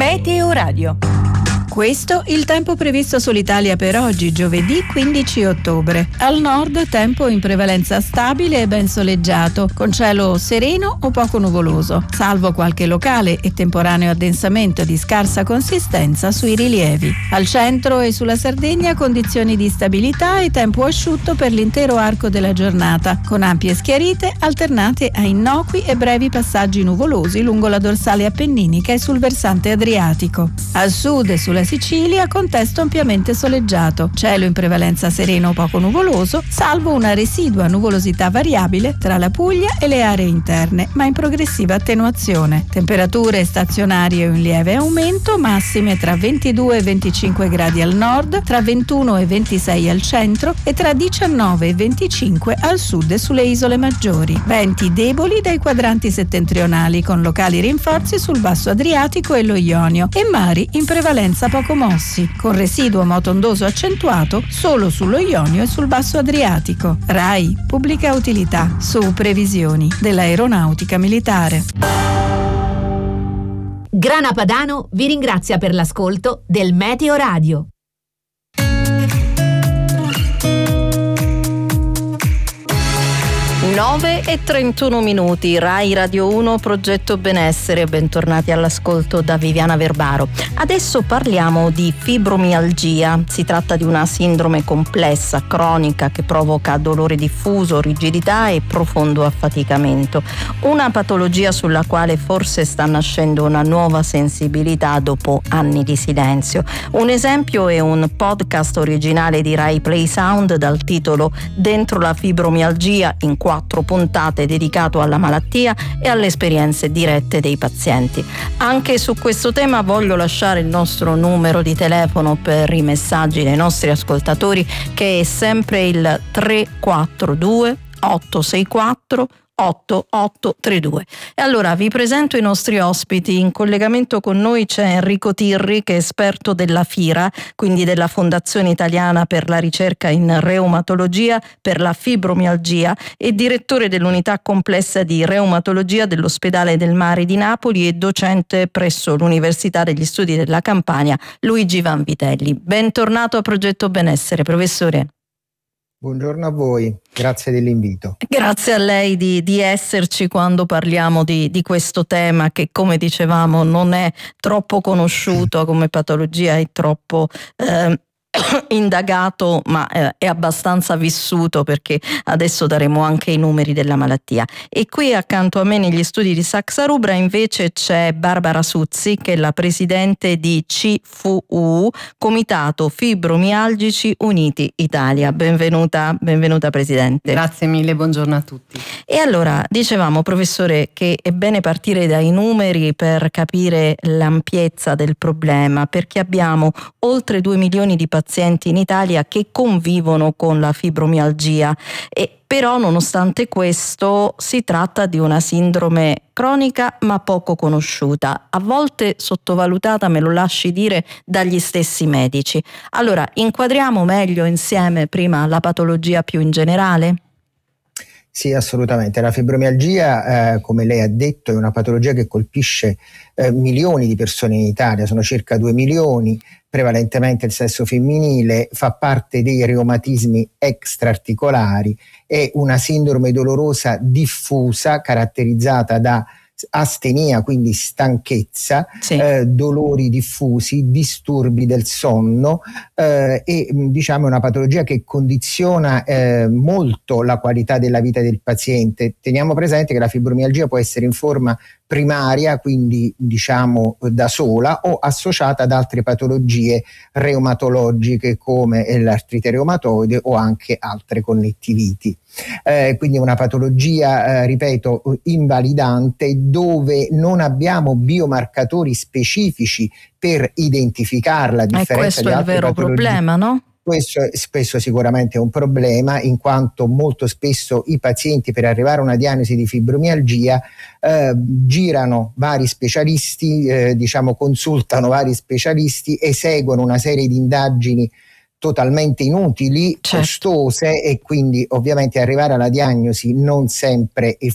Meteoradio. Questo il tempo previsto sull'Italia per oggi, giovedì 15 ottobre. Al nord tempo in prevalenza stabile e ben soleggiato, con cielo sereno o poco nuvoloso, salvo qualche locale e temporaneo addensamento di scarsa consistenza sui rilievi. Al centro e sulla Sardegna condizioni di stabilità e tempo asciutto per l'intero arco della giornata, con ampie schiarite alternate a innocui e brevi passaggi nuvolosi lungo la dorsale appenninica e sul versante adriatico. Al sud e sulla Sicilia contesto ampiamente soleggiato, cielo in prevalenza sereno o poco nuvoloso, salvo una residua nuvolosità variabile tra la Puglia e le aree interne, ma in progressiva attenuazione. Temperature stazionarie o in lieve aumento, massime tra 22 e 25 gradi al nord, tra 21 e 26 al centro e tra 19 e 25 al sud e sulle isole maggiori. Venti deboli dai quadranti settentrionali, con locali rinforzi sul basso Adriatico e lo Ionio, e mari in prevalenza poco mossi, con residuo motondoso accentuato solo sullo Ionio e sul basso Adriatico. RAI, pubblica utilità, su previsioni dell'aeronautica militare. Grana Padano vi ringrazia per l'ascolto del Meteoradio. 9:31, Rai Radio 1, Progetto Benessere. Bentornati all'ascolto da Viviana Verbaro. Adesso parliamo di fibromialgia. Si tratta di una sindrome complessa, cronica, che provoca dolore diffuso, rigidità e profondo affaticamento. Una patologia sulla quale forse sta nascendo una nuova sensibilità dopo anni di silenzio. Un esempio è un podcast originale di Rai Play Sound dal titolo Dentro la fibromialgia, in 4 puntate, dedicato alla malattia e alle esperienze dirette dei pazienti. Anche su questo tema voglio lasciare il nostro numero di telefono per i messaggi dei nostri ascoltatori, che è sempre il 342 864 8832. E allora vi presento i nostri ospiti. In collegamento con noi c'è Enrico Tirri, che è esperto della FIRA, quindi della Fondazione Italiana per la Ricerca in Reumatologia per la Fibromialgia, e direttore dell'unità complessa di reumatologia dell'Ospedale del Mare di Napoli e docente presso l'Università degli Studi della Campania Luigi Vanvitelli. Bentornato a Progetto Benessere, professore. Buongiorno a voi, grazie dell'invito. Grazie a lei di esserci quando parliamo di questo tema che, come dicevamo, non è troppo conosciuto come patologia, è troppo indagato, ma è abbastanza vissuto, perché adesso daremo anche i numeri della malattia. E qui accanto a me negli studi di Saxa Rubra invece c'è Barbara Suzzi, che è la presidente di CFU, Comitato Fibromialgici Uniti Italia. Benvenuta Presidente. Grazie mille, buongiorno a tutti. E allora, dicevamo, professore, che è bene partire dai numeri per capire l'ampiezza del problema, perché abbiamo oltre 2 milioni di pazienti in Italia che convivono con la fibromialgia, e però nonostante questo si tratta di una sindrome cronica ma poco conosciuta, a volte sottovalutata, me lo lasci dire, dagli stessi medici. Allora, inquadriamo meglio insieme prima la patologia più in generale? Sì, assolutamente. La fibromialgia, come lei ha detto, è una patologia che colpisce milioni di persone in Italia, sono circa 2 milioni, prevalentemente il sesso femminile, fa parte dei reumatismi extraarticolari, è una sindrome dolorosa diffusa caratterizzata da astenia, quindi stanchezza, sì. Dolori diffusi, disturbi del sonno, e diciamo è una patologia che condiziona molto la qualità della vita del paziente. Teniamo presente che la fibromialgia può essere in forma primaria, quindi diciamo da sola, o associata ad altre patologie reumatologiche come l'artrite reumatoide o anche altre connettiviti. Quindi è una patologia, ripeto, invalidante, dove non abbiamo biomarcatori specifici per identificarla, a differenza di altre patologie. Questo è il vero problema, no? Questo spesso sicuramente è un problema, in quanto molto spesso i pazienti, per arrivare a una diagnosi di fibromialgia, girano vari specialisti, consultano vari specialisti, eseguono una serie di indagini totalmente inutili, costose, e quindi ovviamente arrivare alla diagnosi non sempre è